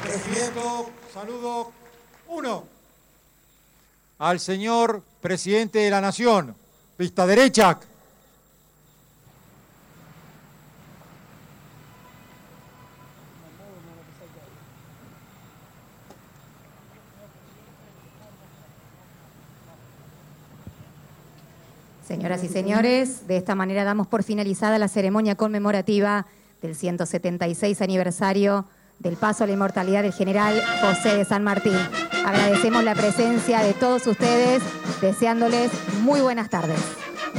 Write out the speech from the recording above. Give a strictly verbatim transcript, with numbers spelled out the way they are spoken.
Regimiento, saludo, uno. Al señor Presidente de la Nación, vista derecha. Señoras y señores, de esta manera damos por finalizada la ceremonia conmemorativa del ciento setenta y seis aniversario del paso a la inmortalidad del general José de San Martín. Agradecemos la presencia de todos ustedes, deseándoles muy buenas tardes.